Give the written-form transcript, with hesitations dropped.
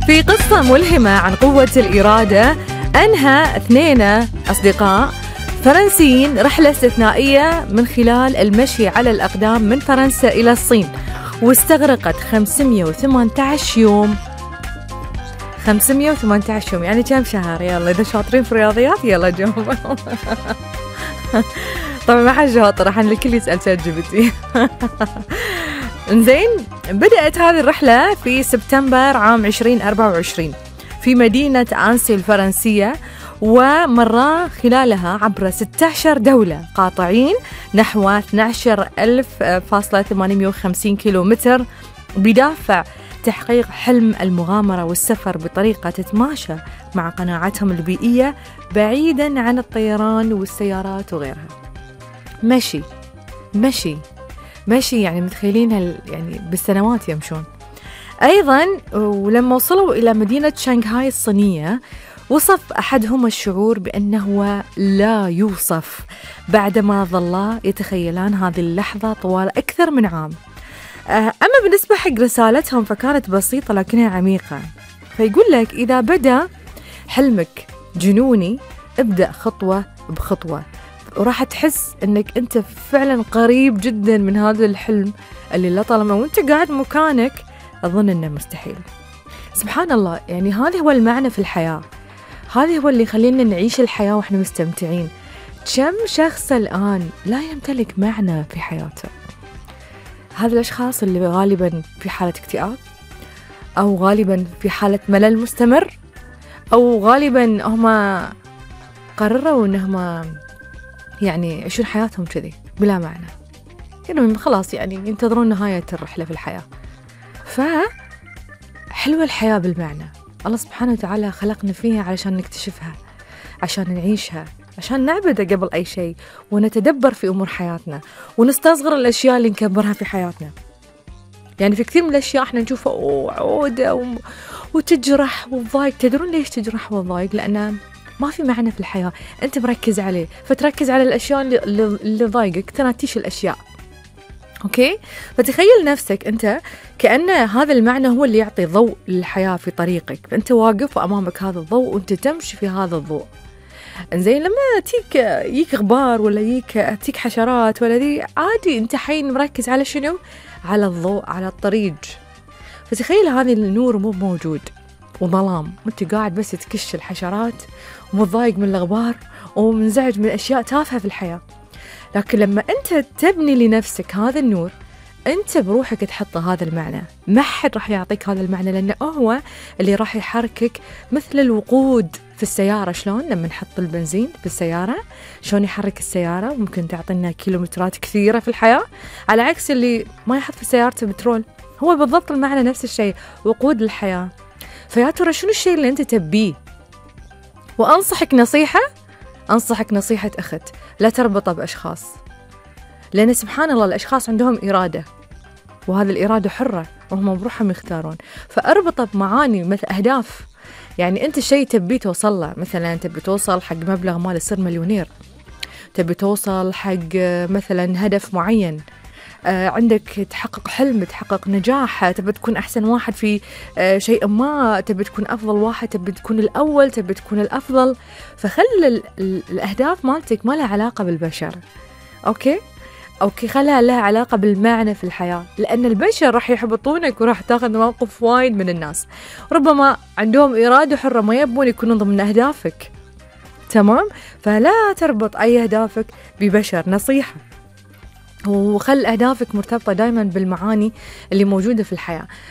في قصة ملهمة عن قوة الإرادة، أنهى اثنين أصدقاء فرنسيين رحلة استثنائية من خلال المشي على الأقدام من فرنسا إلى الصين، واستغرقت 518 يوم. 518 يوم يعني كم شهر؟ يلا إذا شاطرين في الرياضيات يلا جاوبوا. طبعا ما حد شاطر، راح الكل يسأل شات جي بي تي. إنزين، بدأت هذه الرحلة في سبتمبر عام 2024 في مدينة أنسي الفرنسية، ومر خلالها عبر 16 دولة، قاطعين نحو 12,850 كيلومتر، بدافع تحقيق حلم المغامرة والسفر بطريقة تتماشى مع قناعاتهم البيئية، بعيداً عن الطيران والسيارات وغيرها. مشي يعني متخيلين يعني بالسنوات يمشون. أيضاً ولما وصلوا إلى مدينة شنغهاي الصينية، وصف أحدهم الشعور بأنه لا يوصف بعدما ظلا يتخيلان هذه اللحظة طوال أكثر من عام. أما بالنسبة حق رسالتهم فكانت بسيطة لكنها عميقة. فيقول لك: إذا بدأ حلمك جنوني، ابدأ خطوة بخطوة، وراح تحس أنك أنت فعلا قريب جدا من هذا الحلم اللي لطالما وأنت قاعد مكانك أظن أنه مستحيل. سبحان الله، يعني هذا هو المعنى في الحياة، هذا هو اللي يخلينا نعيش الحياة وإحنا مستمتعين. كم شخص الآن لا يمتلك معنى في حياته؟ هذا الأشخاص اللي غالباً في حالة اكتئاب، أو غالباً في حالة ملل مستمر، أو غالباً هم قرروا أنهم يعني يعيشون حياتهم كذي بلا معنى، يعني خلاص يعني ينتظرون نهاية الرحلة في الحياة. فحلوة الحياة بالمعنى، الله سبحانه وتعالى خلقنا فيها علشان نكتشفها، عشان نعيشها، عشان نعبده قبل أي شيء، ونتدبر في أمور حياتنا، ونستصغر الأشياء اللي نكبرها في حياتنا. يعني في كثير من الأشياء احنا نشوفها عودة وتجرح وتضايق. تدرون ليش تجرح وتضايق؟ لأن ما في معنى في الحياة، أنت مركز عليه، فتركز على الأشياء اللي ضايقك، تناتيش الأشياء. أوكي؟ فتخيل نفسك أنت كأن هذا المعنى هو اللي يعطي ضوء للحياة في طريقك، فأنت واقف وأمامك هذا الضوء وأنت تمشي في هذا الضوء. إنزين، لما يجيك غبار ولا تيك حشرات ولا ذي، عادي، أنت حين مركز على شنو؟ على الضوء، على الطريق. فتخيل هذا النور مو موجود وظلام، وأنت قاعد بس تكش الحشرات ومتضايق من الغبار ومنزعج من أشياء تافهة في الحياة. لكن لما أنت تبني لنفسك هذا النور، أنت بروحك تحط هذا المعنى، ما حد راح يعطيك هذا المعنى، لأنه هو اللي راح يحركك. مثل الوقود في السيارة، شلون لما نحط البنزين في السيارة شلون يحرك السيارة وممكن تعطينا كيلومترات كثيرة في الحياة، على عكس اللي ما يحط في سيارته بترول. هو بالضبط المعنى نفس الشيء، وقود الحياة. فيا ترى شنو الشيء اللي أنت تبيه؟ وأنصحك نصيحة أخت، لا تربطه بأشخاص، لأن سبحان الله الأشخاص عندهم إرادة، وهذه الإرادة حرة وهم بروحهم يختارون. فأربطه بمعاني مثل أهداف. يعني أنت شيء تبي توصل له، مثلا تبي توصل حق مبلغ مال تصير مليونير، تبي توصل حق مثلا هدف معين، عندك تحقق حلم، تحقق نجاح، تبي تكون أحسن واحد في شيء ما، تبي تكون أفضل واحد، تبي تكون الأول، تبي تكون الأفضل. فخل الأهداف مالتك ما لها علاقة بالبشر، أوكي، خلها لها علاقة بالمعنى في الحياة، لأن البشر راح يحبطونك وراح تاخذ موقف وايد من الناس ربما عندهم إرادة حرة ما يبون يكونون ضمن أهدافك. تمام؟ فلا تربط أي أهدافك ببشر، نصيحة، وخل أهدافك مرتبطة دايما بالمعاني اللي موجودة في الحياة.